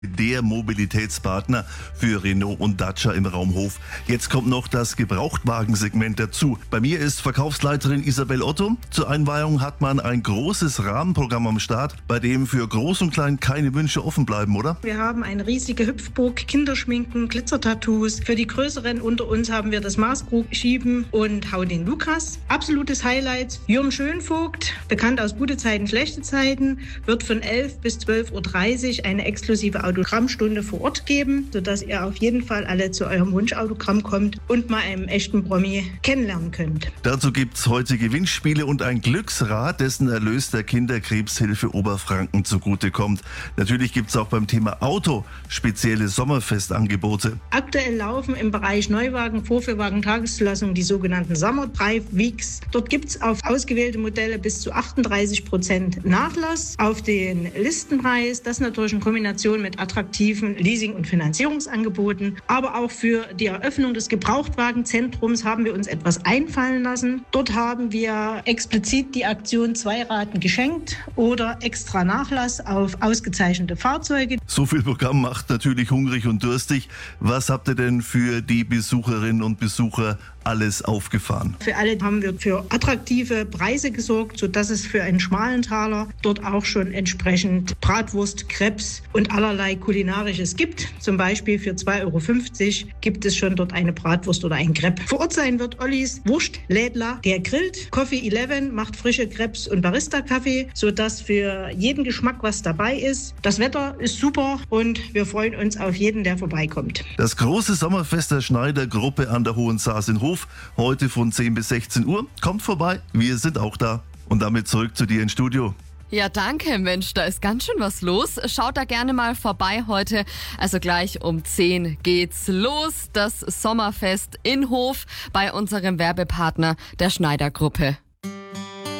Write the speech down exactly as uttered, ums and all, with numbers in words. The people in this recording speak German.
Der Mobilitätspartner für Renault und Dacia im Raum Hof. Jetzt kommt noch das Gebrauchtwagensegment dazu. Bei mir ist Verkaufsleiterin Isabel Otto. Zur Einweihung hat man ein großes Rahmenprogramm am Start, bei dem für Groß und Klein keine Wünsche offen bleiben, oder? Wir haben eine riesige Hüpfburg, Kinderschminken, Glitzertattoos. Für die Größeren unter uns haben wir das Maßkrug Schieben und Hau den Lukas. Absolutes Highlight, Jürgen Schönvogt, bekannt aus Gute Zeiten, Schlechte Zeiten, wird von elf bis zwölf Uhr dreißig eine exklusive Autogrammstunde vor Ort geben, sodass ihr auf jeden Fall alle zu eurem Wunschautogramm kommt und mal einen echten Promi kennenlernen könnt. Dazu gibt's heute Gewinnspiele und ein Glücksrad, dessen Erlös der Kinderkrebshilfe Oberfranken zugutekommt. Natürlich gibt's auch beim Thema Auto spezielle Sommerfestangebote. Aktuell laufen im Bereich Neuwagen, Vorführwagen, Tageszulassung die sogenannten Summer Drive Weeks. Dort gibt's auf ausgewählte Modelle bis zu achtunddreißig Prozent Nachlass auf den Listenpreis. Das natürlich in Kombination mit attraktiven Leasing- und Finanzierungsangeboten. Aber auch für die Eröffnung des Gebrauchtwagenzentrums haben wir uns etwas einfallen lassen. Dort haben wir explizit die Aktion zwei Raten geschenkt oder extra Nachlass auf ausgezeichnete Fahrzeuge. So viel Programm macht natürlich hungrig und durstig. Was habt ihr denn für die Besucherinnen und Besucher alles aufgefahren? Für alle haben wir für attraktive Preise gesorgt, sodass es für einen schmalen Taler dort auch schon entsprechend Bratwurst, Crepes und allerlei Kulinarisches gibt. Zum Beispiel für zwei Euro fünfzig gibt es schon dort eine Bratwurst oder ein Crepe. Vor Ort sein wird Ollis Wurstlädler, der grillt. Coffee elf macht frische Crepes und Barista-Kaffee, sodass für jeden Geschmack was dabei ist. Das Wetter ist super und wir freuen uns auf jeden, der vorbeikommt. Das große Sommerfest der Schneider-Gruppe an der Hohen Saas in Hof, heute von zehn bis sechzehn Uhr. Kommt vorbei, wir sind auch da. Und damit zurück zu dir ins Studio. Ja, danke, Mensch, da ist ganz schön was los. Schaut da gerne mal vorbei heute. Also gleich um zehn geht's los. Das Sommerfest in Hof bei unserem Werbepartner der Schneider-Gruppe.